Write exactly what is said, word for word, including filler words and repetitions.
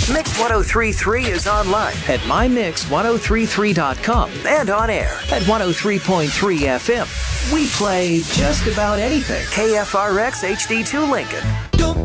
Mix ten thirty-three is online at my mix ten thirty-three dot com and on air at one oh three point three F M. We play just about anything. K F R X H D two Lincoln. Don't